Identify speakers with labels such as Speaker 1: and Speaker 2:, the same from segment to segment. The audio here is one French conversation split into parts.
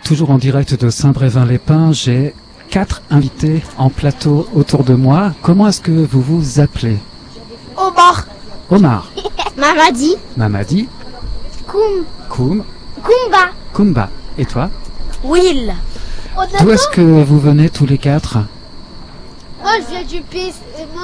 Speaker 1: toujours en direct de Saint-Brévin-les-Pins. J'ai 4 invités en plateau autour de moi. Comment est-ce que vous vous appelez?
Speaker 2: Omar.
Speaker 1: Omar.
Speaker 2: Mamadi.
Speaker 1: Mamadi. Koum. Kumba. Et toi?
Speaker 2: Will.
Speaker 1: D'où est-ce que vous venez tous les 4?
Speaker 2: Moi je viens du PS. Moi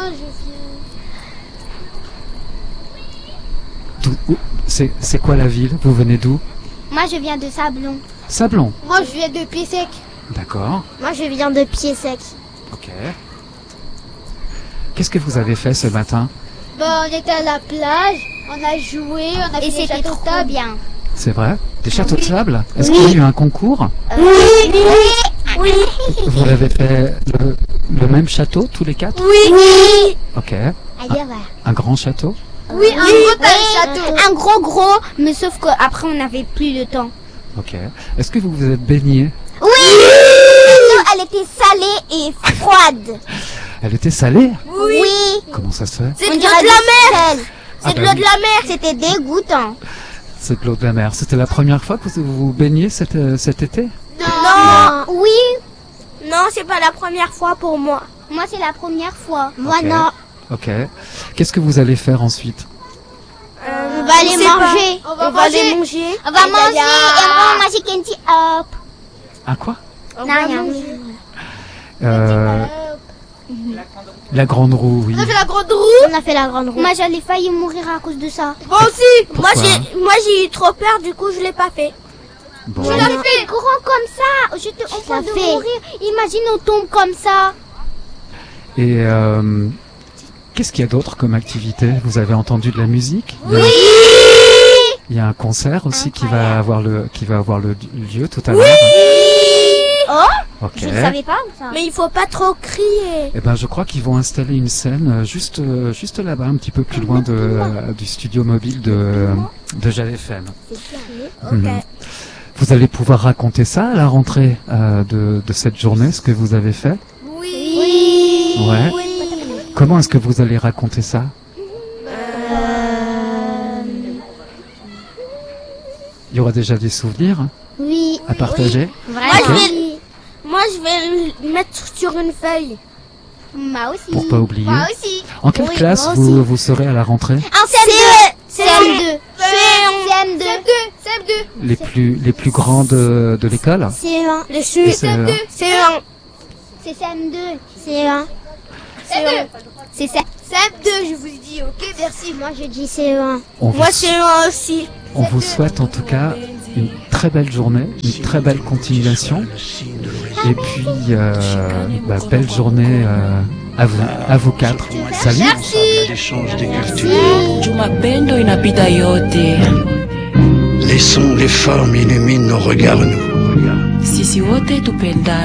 Speaker 2: je viens.
Speaker 1: C'est quoi la ville? Vous venez d'où?
Speaker 2: Moi je viens de Sablon.
Speaker 1: Sablon.
Speaker 2: Moi je viens de Pied-Sec.
Speaker 1: D'accord.
Speaker 2: Moi je viens de Pied-Sec.
Speaker 1: Ok. Qu'est-ce que vous avez fait ce matin?
Speaker 2: On était à la plage, on a joué, on a fait des châteaux de table. Bien.
Speaker 1: C'est vrai? Des châteaux de sable? Est-ce qu'il y a eu un concours?
Speaker 2: Oui.
Speaker 1: Vous avez fait le même château tous les 4?
Speaker 2: Oui.
Speaker 1: Ok.
Speaker 2: Allez,
Speaker 1: Un grand château?
Speaker 2: Oui, un gros château. Un gros, mais sauf qu'après on n'avait plus de temps.
Speaker 1: Ok. Est-ce que vous vous êtes baigné?
Speaker 2: Oui. Elle était salée et froide.
Speaker 1: Elle était salée?
Speaker 2: Oui.
Speaker 1: Comment ça se fait?
Speaker 2: C'est de l'eau de la mer.
Speaker 1: C'est de l'eau de
Speaker 2: la mer. C'était dégoûtant.
Speaker 1: C'est de l'eau de la mer. C'était la première fois que vous vous baigniez cet été?
Speaker 2: Non. Oui. Non, c'est pas la première fois pour moi. Moi, c'est la première fois. Moi,
Speaker 1: Ok.
Speaker 2: non.
Speaker 1: Ok. Qu'est-ce que vous allez faire ensuite?
Speaker 2: On va aller manger. On va aller manger. On va manger et on va manger Kenty Hop.
Speaker 1: Un quoi?
Speaker 2: Non, rien.
Speaker 1: La grande roue, oui.
Speaker 2: On a fait la grande roue. Moi, j'allais failli mourir à cause de ça. Moi aussi.
Speaker 1: Pourquoi?
Speaker 2: Moi, j'ai eu trop peur, du coup, je l'ai pas fait.
Speaker 1: Bon.
Speaker 2: Tu l'as fait grand comme ça. On peut de mourir. Imagine, on tombe comme ça.
Speaker 1: Et qu'est-ce qu'il y a d'autre comme activité? Vous avez entendu de la musique?
Speaker 2: Oui.
Speaker 1: Il y a un concert aussi qui va avoir lieu tout à l'heure.
Speaker 2: Oh,
Speaker 1: Ok.
Speaker 2: je ne savais pas ça. Mais il faut pas trop crier.
Speaker 1: Eh ben, je crois qu'ils vont installer une scène juste là-bas, un petit peu plus loin du studio mobile de Jal FM. Mhm. Vous allez pouvoir raconter ça à la rentrée de cette journée, ce que vous avez fait?
Speaker 2: Oui.
Speaker 1: Ouais. Comment est-ce que vous allez raconter ça? Il y aura déjà des souvenirs
Speaker 2: Oui.
Speaker 1: à partager?
Speaker 2: Vraiment. Moi, je vais le mettre sur une feuille. Moi aussi.
Speaker 1: Pour pas oublier.
Speaker 2: Moi aussi.
Speaker 1: En quelle classe
Speaker 2: moi aussi.
Speaker 1: vous serez à la rentrée?
Speaker 2: En CM2. CM2.
Speaker 1: Les plus grands de l'école?
Speaker 2: CE1.
Speaker 1: Et CE1.
Speaker 2: CE1. C'est CM2. CE1. C'est CM2, je vous dis, ok, merci. Moi, je dis CE1. Moi, CE1 aussi.
Speaker 1: On vous souhaite en tout cas une très belle journée, une très belle continuation. Et puis, belle journée à vous 4. Salut.
Speaker 3: Les sons, les formes illuminent nos regards, nous.
Speaker 4: Sisi wote tupendane.